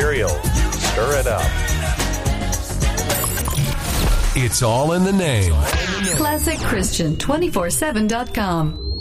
material. Stir it up. It's all in the name. ClassicChristian247.com.